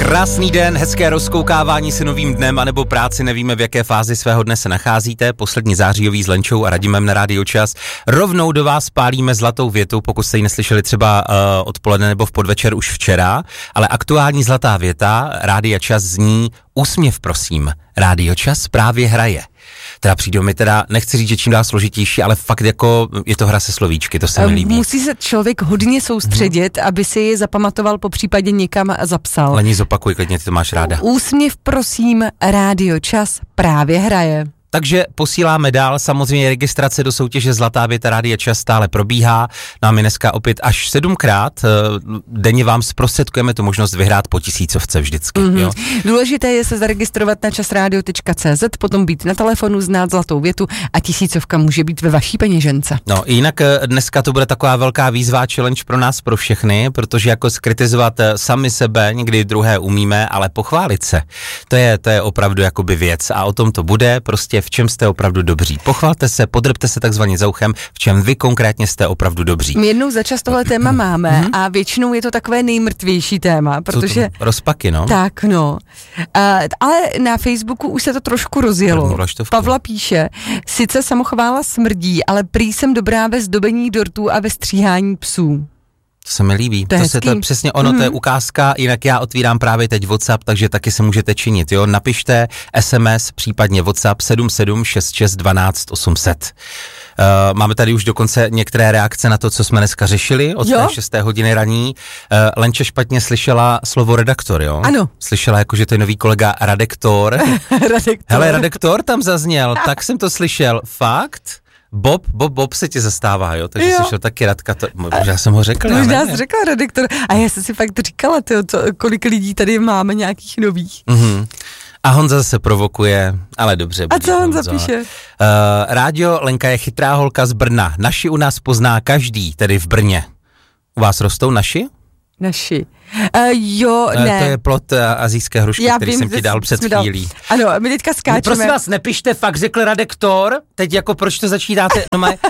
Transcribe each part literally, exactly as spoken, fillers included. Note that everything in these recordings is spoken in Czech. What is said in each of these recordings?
Krásný den, hezké rozkoukávání se novým dnem, anebo práci, nevíme, v jaké fázi svého dne se nacházíte. Poslední zářijový s Lenčou a Radimem na Rádio Čas. Rovnou do vás pálíme zlatou větu, pokud jste ji neslyšeli třeba uh, odpoledne nebo v podvečer už včera, ale aktuální zlatá věta Rádia Čas zní: úsměv prosím, Rádio Čas právě hraje. Teda přijde mi teda, nechci říct, že čím dál složitější, ale fakt jako je to hra se slovíčky, to se mi líbí. Musí se člověk hodně soustředit, hmm. aby si ji zapamatoval, po případě někam zapsal. Lení, zopakuj, klidně, ty to máš ráda. Úsměv prosím, Rádio Čas právě hraje. Takže posíláme dál, samozřejmě registrace do soutěže Zlatá věta Rádia Čas stále probíhá. Nám je dneska opět až sedmkrát. Denně vám zprostředkujeme tu možnost vyhrát po tisícovce vždycky. Mm-hmm. Jo? Důležité je se zaregistrovat na časradio tečka cé zet, potom být na telefonu, znát zlatou větu a tisícovka může být ve vaší peněžence. No, jinak dneska to bude taková velká výzva, challenge pro nás, pro všechny, protože jako skritizovat sami sebe, někdy druhé umíme, ale pochválit se, to je, to je opravdu jakoby věc a o tom to bude, prostě v čem jste opravdu dobří. Pochvalte se, podrbte se takzvaně za uchem, v čem vy konkrétně jste opravdu dobří. My jednou za čas tohle téma máme a většinou je to takové nejmrtvější téma, protože... Rozpaky, no. Tak, no. A, ale na Facebooku už se to trošku rozjelo. Pavla píše: sice samochvála smrdí, ale prý jsem dobrá ve zdobení dortů a ve stříhání psů. To se mi líbí, to, to se to přesně ono, mm. to je ukázka, jinak já otvírám právě teď WhatsApp, takže taky se můžete činit, jo, napište es em es, případně WhatsApp sedm sedm šest šest dvanáct osm set. Uh, máme tady už dokonce některé reakce na to, co jsme dneska řešili od jo? té šesté hodiny raní. Uh, Lenče špatně slyšela slovo redaktor, jo? Ano. Slyšela jako, že to je nový kolega Radektor. Radektor. Hele, Radektor tam zazněl, tak jsem to slyšel, fakt? Bob, Bob, Bob se ti zastává, jo? Takže jo. Slyšel taky Radka, to, možná jsem ho řekl. Možná jsi řekla Radektor. A já jsem si fakt říkala, tyjo, to, kolik lidí tady máme nějakých nových. Mhm. A Honza zase provokuje, ale dobře. A co Honza píše? Uh, Rádio, Lenka je chytrá holka z Brna. Naši u nás pozná každý, tedy v Brně. U vás rostou naši? Naši. Uh, jo, uh, ne. To je plot uh, azijské hrušky, já který vím, jsem ti dal před chvílí. Dal. Ano, my teďka skáčeme. No, prosím vás, nepište, fakt řekl Radektor. Teď jako proč to začínáte? No maj...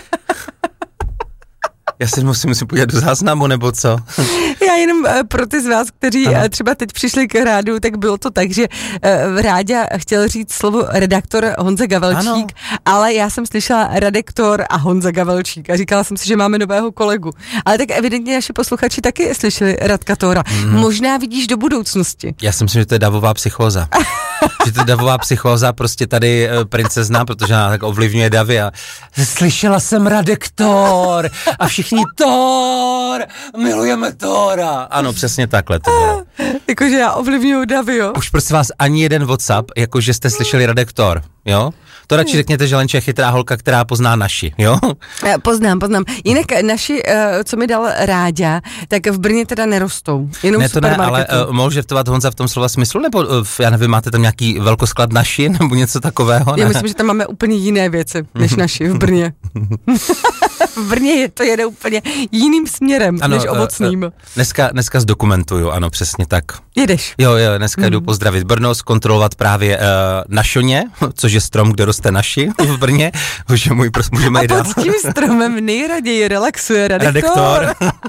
Já se musím, musím podívat do záznamu, nebo co? Já jenom uh, pro ty z vás, kteří uh, třeba teď přišli k rádiu, tak bylo to tak, že uh, Ráďa chtěl říct slovo redaktor Honza Gavelčík, ano. Ale já jsem slyšela redaktor a Honza Gavelčík a říkala jsem si, že máme nového kolegu. Ale tak evidentně naši posluchači taky slyšeli Radkatora. Mm. Možná vidíš do budoucnosti. Já si myslím, že to je davová psychóza. Že to je davová psychóza, prostě tady uh, princezna, protože ona tak ovlivňuje davy a slyšela jsem Radektor a všichni Thor, milujeme Thora. Ano, přesně takhle to bylo. Jakože já ovlivňuju davy, jo? Už prosím vás ani jeden WhatsApp, jakože jste slyšeli Radektor, jo? To radši řekněte, že Lenče je chytrá holka, která pozná naši, jo? Poznám, poznám. Jinak naši, co mi dal Ráďa, tak v Brně teda nerostou. Jenom ne, to ne, ale uh, mohl žertovat Honza v tom slova smyslu, nebo uh, já nevím, máte tam nějaký velkosklad naši, nebo něco takového? Ne? Já myslím, že tam máme úplně jiné věci, než naši v Brně. V Brně je to jede úplně jiným směrem, ano, než ovocným. Uh, dneska, dneska zdokumentuju, ano, přesně tak. Jedeš? Jo, jo, dneska hmm. jdu pozdravit Brno, zkontrolovat právě uh, Našoně, což je strom, kde roste naši v Brně. Už můj, prostě můžeme a jít dál. pod tím stromem nejraději relaxuje Radektor. Radektor.